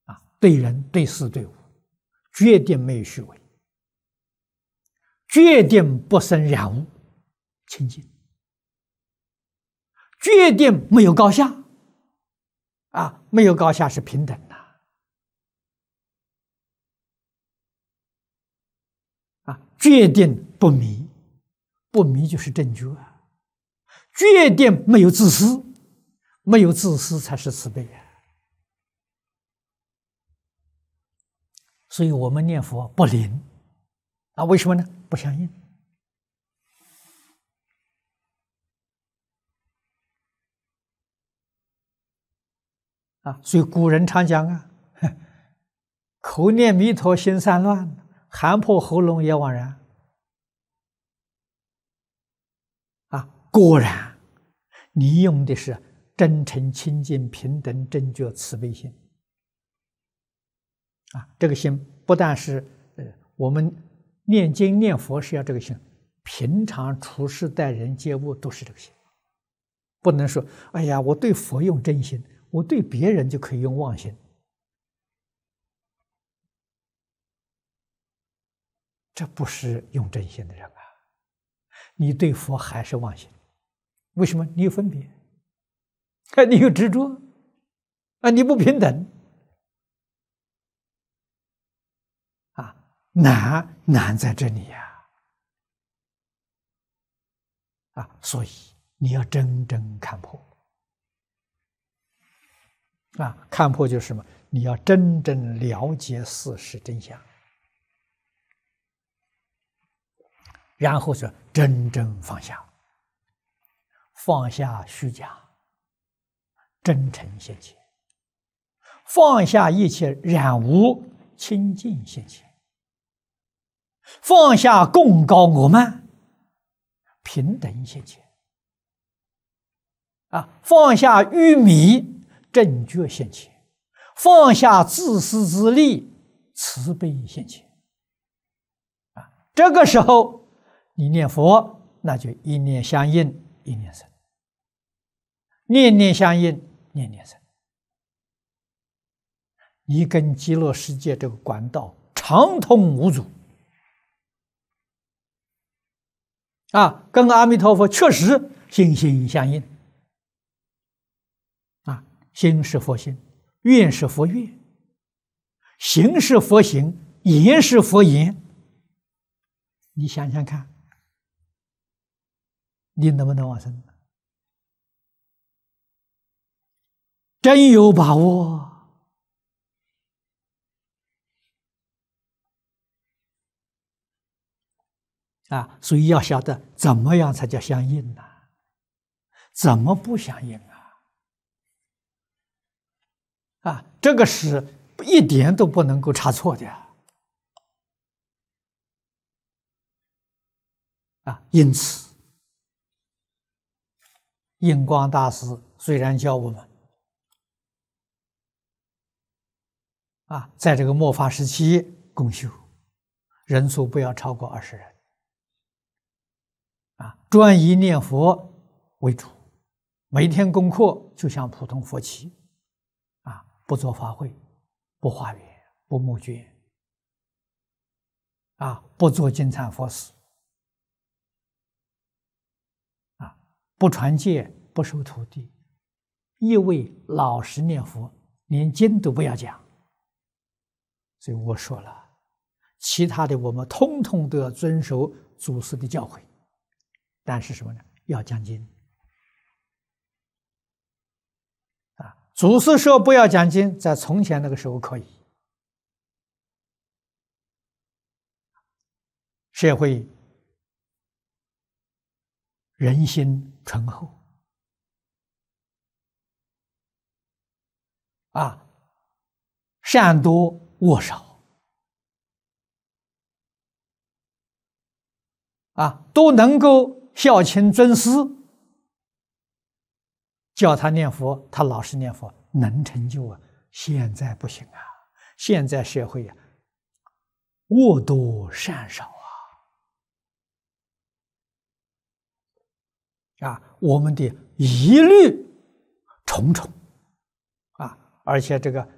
对人对事对物，决定没有虚伪，决定不生染污，清净，决定没有高下，没有高下是平等的，决定不迷，不迷就是正觉，决定没有自私，没有自私才是慈悲啊。所以我们念佛不灵为什么呢？不相应所以古人常讲口念弥陀心散乱，喊破喉咙也枉然果然你用的是真诚清净平等正觉慈悲心这个心不但是我们念经念佛是要这个心，平常处事待人接物都是这个心，不能说哎呀我对佛用真心，我对别人就可以用妄心，这不是用真心的人你对佛还是妄心，为什么？你有分别你有执着你不平等难在这里所以你要真正看破看破就是什么？你要真正了解事实真相，然后是真正放下，放下虚假，真诚现前，放下一切染污，清净现前，放下贡高我慢，平等现前放下愚迷，正觉现前，放下自私自利，慈悲现前这个时候你念佛，那就一念相应一念生，念念相应念念生，你跟极乐世界这个管道畅通无阻跟阿弥陀佛确实心心相印心是佛心，愿是佛愿，行是佛行，言是佛言，你想想看你能不能往生？真有把握所以要晓得怎么样才叫相应呢？怎么不相应这个是一点都不能够差错的因此印光大师虽然教我们在这个末法时期共修，人数不要超过20人专以念佛为主，每天功课就像普通佛期不做法会，不化缘，不募捐不做金蝉佛事不传戒，不收徒弟，一味老实念佛，连经都不要讲。所以我说了，其他的我们通通都要遵守祖师的教诲，但是什么呢？要讲经祖师说不要讲经，在从前那个时候可以，社会人心淳厚善多恶少都能够孝亲尊师，叫他念佛，他老实念佛，能成就现在不行现在社会恶多善少我们的疑虑重重而且这个